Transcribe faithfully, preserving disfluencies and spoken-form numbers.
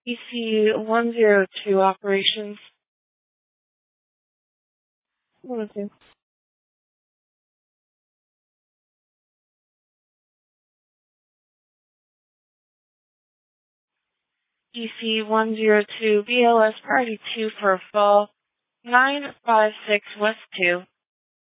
E C one zero two operations. One two. E C one zero two B L S Party two for fall nine five six West two.